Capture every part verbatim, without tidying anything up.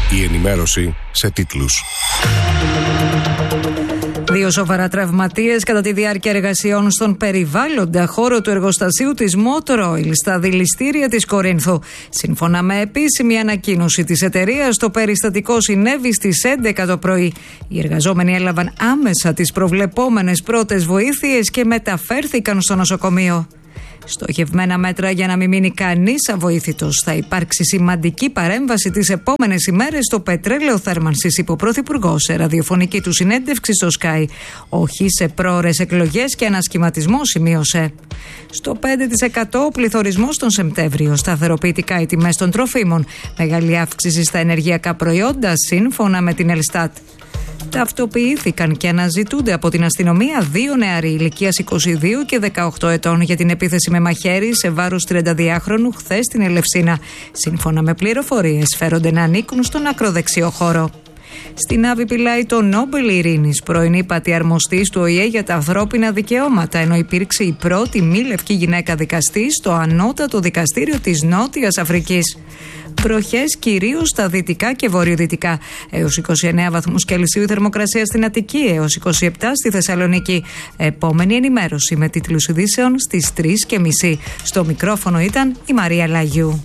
Η ενημέρωση σε τίτλους. Δύο σοβαρά τραυματίες κατά τη διάρκεια εργασιών στον περιβάλλοντα χώρο του εργοστασίου της Motor Oil στα δηληστήρια της Κορίνθου. Σύμφωνα με επίσημη ανακοίνωση της εταιρείας, το περιστατικό συνέβη στις έντεκα το πρωί. Οι εργαζόμενοι έλαβαν άμεσα τις προβλεπόμενες πρώτες βοήθειες και μεταφέρθηκαν στο νοσοκομείο. Στοχευμένα μέτρα για να μην μείνει κανείς αβοήθητος. Θα υπάρξει σημαντική παρέμβαση τις επόμενες ημέρες στο πετρέλαιο θέρμανσης, είπε ο Πρωθυπουργός σε ραδιοφωνική του συνέντευξη στο Sky. Όχι σε πρόωρες εκλογές και ανασχηματισμό, σημείωσε. Στο πέντε τοις εκατό ο πληθωρισμός τον Σεπτέμβριο. Σταθεροποιητικά οι τιμές των τροφίμων. Μεγάλη αύξηση στα ενεργειακά προϊόντα, σύμφωνα με την Ελστάτ. Ταυτοποιήθηκαν και αναζητούνται από την αστυνομία δύο νεαροί ηλικίας είκοσι δύο και δεκαοκτώ ετών για την επίθεση με μαχαίρι σε βάρος τριανταδυάχρονου χθες στην Ελευσίνα. Σύμφωνα με πληροφορίες, φέρονται να ανήκουν στον ακροδεξιό χώρο. Στην Άβη πηλάει το Νόμπελ Ειρήνης, πρώην ύπατη αρμοστής του Ο Η Ε για τα ανθρώπινα δικαιώματα, ενώ υπήρξε η πρώτη μη λευκή γυναίκα δικαστή στο ανώτατο δικαστήριο της Νότιας Αφρικής. Βροχές κυρίως στα δυτικά και βορειοδυτικά. Έως είκοσι εννέα βαθμούς Κελσίου η θερμοκρασία στην Αττική, έως είκοσι επτά στη Θεσσαλονίκη. Επόμενη ενημέρωση με τίτλους ειδήσεων στις τρεις και μισή. Στο μικρόφωνο ήταν η Μαρία Λαγιού.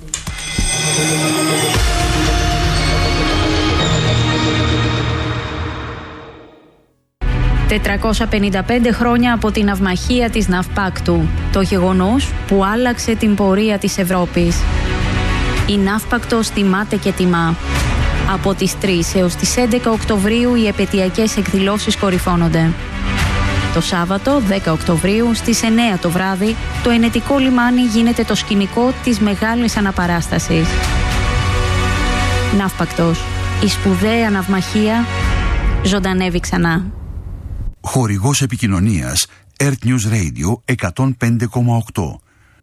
τετρακόσια πενήντα πέντε χρόνια από την ναυμαχία της Ναυπάκτου. Το γεγονός που άλλαξε την πορεία της Ευρώπης. Η Ναύπακτος τιμάται και τιμά. Από τις τρεις έως τις έντεκα Οκτωβρίου οι επαιτειακές εκδηλώσεις κορυφώνονται. Το Σάββατο, δέκα Οκτωβρίου, στις εννέα το βράδυ, το Ενετικό λιμάνι γίνεται το σκηνικό της μεγάλης αναπαράστασης. Ναύπακτος, η σπουδαία ναυμαχία, ζωντανεύει ξανά. Χορηγός επικοινωνίας Earth News Radio εκατόν πέντε κόμμα οκτώ.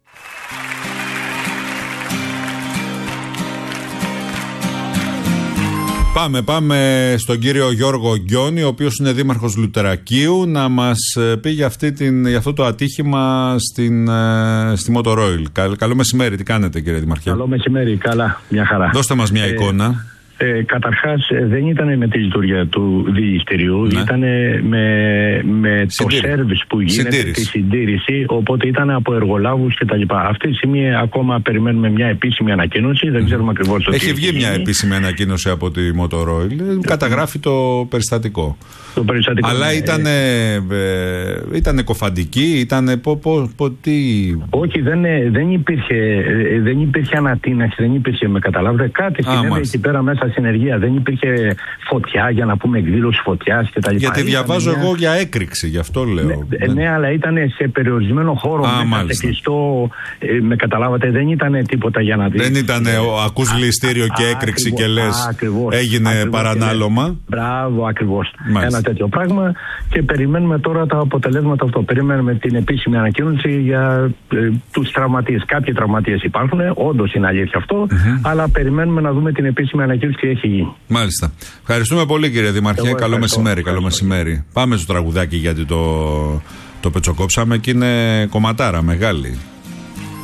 Πάμε, πάμε στον κύριο Γιώργο Γκιόνη, ο οποίος είναι δήμαρχος Λουτερακίου, να μας πει για, αυτή την, για αυτό το ατύχημα στην, στη Motor Oil. Καλ, καλό μεσημέρι, τι κάνετε κύριε Δημαρχέ? Καλό μεσημέρι, καλά, μια χαρά. Δώστε μας μια ε, εικόνα. Ε, καταρχάς δεν ήταν με τη λειτουργία του δηληστηριού, ναι. Ήταν με, με το σέρβις που γίνεται, συντήρηση. Τη συντήρηση, οπότε ήταν από εργολάβους κτλ. Αυτή τη στιγμή ακόμα περιμένουμε μια επίσημη ανακοίνωση, δεν ξέρουμε ακριβώς το τι έχει βγει μια επίσημη ανακοίνωση από τη Motor Oil, καταγράφει το περιστατικό. Το περιστατικό Αλλά ναι. ήταν, ε, ήταν εκοφαντική, ήταν πο, πο, πο, τι... Όχι, δεν, δεν, υπήρχε, δεν υπήρχε ανατείναξη, δεν υπήρχε, με καταλάβετε, κάτι συνέβη εκεί πέρα μέσα στην ενεργεία. Δεν υπήρχε φωτιά, για να πούμε εκδήλωση φωτιάς κτλ. Γιατί διαβάζω μια... εγώ για έκρηξη, γι' αυτό λέω. Ναι, δεν... ναι, αλλά ήταν σε περιορισμένο χώρο. Α, μέσα σε κλειστό, ε, με καταλάβατε, δεν ήταν τίποτα για να δει. Δεν ήταν, ε, ακούς δηληστήριο και έκρηξη ακριβώς, και λες ακριβώς, έγινε ακριβώς, παρανάλωμα. Και, μπράβο, ακριβώς. Ένα τέτοιο πράγμα και περιμένουμε τώρα τα αποτελέσματα αυτό. Περιμένουμε την επίσημη ανακοίνωση για ε, τους τραυματίες. Κάποιοι τραυματίες υπάρχουν, όντως είναι αλήθεια αυτό, mm-hmm. αλλά περιμένουμε να δούμε την επίσημη ανακοίνωση και έχει γίνει. Μάλιστα. Ευχαριστούμε πολύ κύριε Δημαρχέ. Εγώ καλό μεσημέρι. Καλό μεσημέρι. Πάμε στο τραγουδάκι γιατί το, το πετσοκόψαμε και είναι κομματάρα μεγάλη.